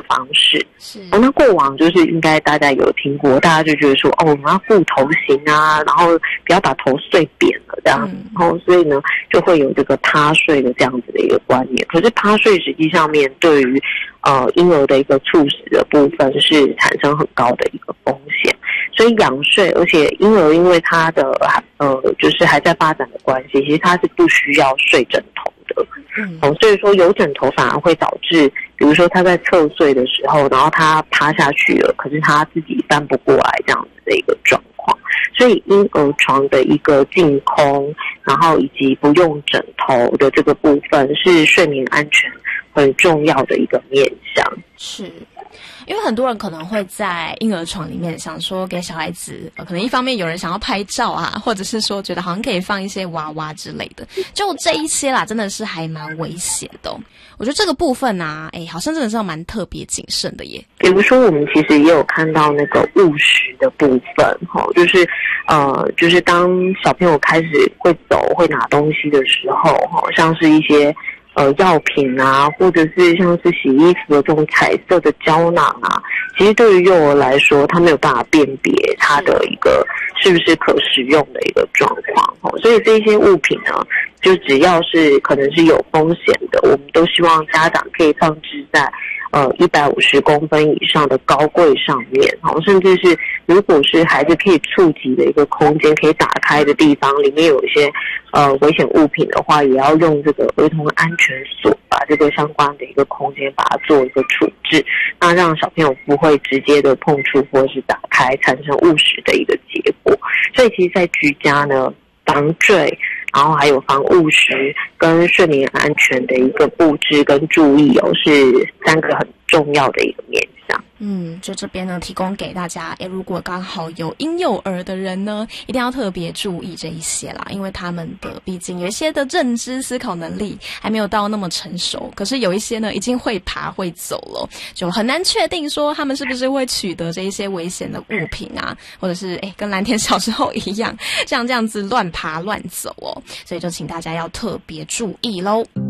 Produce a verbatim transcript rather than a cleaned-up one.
方式。 是、 哦，那过往就是应该大家有听过，大家就觉得说，哦，我们要顾头型啊，然后不要把头睡扁了这样，嗯、然后所以呢，就会有这个趴睡的这样子的一个观念。可是趴睡实际上面对于呃婴儿的一个猝死的部分是产生很高的一个风险，所以仰睡，而且婴儿因为他的呃就是还在发展的关系，其实他是不需要睡枕头的。嗯，哦，所以说有枕头反而会导致，比如说他在侧睡的时候，然后他趴下去了，可是他自己翻不过来这样子的一个状况。所以婴儿床的一个净空，然后以及不用枕头的这个部分，是睡眠安全很重要的一个面向。 是。因为很多人可能会在婴儿床里面想说给小孩子、呃、可能一方面有人想要拍照啊，或者是说觉得好像可以放一些娃娃之类的，就这一些啦真的是还蛮危险的、哦、我觉得这个部分啊，诶好像真的是要蛮特别谨慎的耶。 比如说我们其实也有看到那个误食的部分、哦、就是呃，就是当小朋友开始会走会拿东西的时候、哦、像是一些呃，药品啊，或者是像是洗衣服的这种彩色的胶囊啊，其实对于幼儿来说，他没有办法辨别它的一个是不是可食用的一个状况哦。所以这些物品呢，就只要是可能是有风险的，我们都希望家长可以放置在呃一百五十公分以上的高柜上面哦，甚至是如果是孩子可以触及的一个空间，可以打开的地方，里面有一些呃危险物品的话，也要用这个儿童安全锁把这个相关的一个空间把它做一个处置，那让小朋友不会直接的碰触或是打开产生误食的一个结果。所以其实在居家呢，防坠然后还有防误食跟睡眠安全的一个布置跟注意哦，是三个很重要的一个面向。 嗯，就这边呢提供给大家，诶，如果刚好有婴幼儿的人呢，一定要特别注意这一些啦，因为他们的毕竟有一些的认知思考能力还没有到那么成熟，可是有一些呢已经会爬会走了，就很难确定说他们是不是会取得这一些危险的物品啊，或者是诶跟蓝田小时候一样，像这样子乱爬乱走哦，所以就请大家要特别注意咯。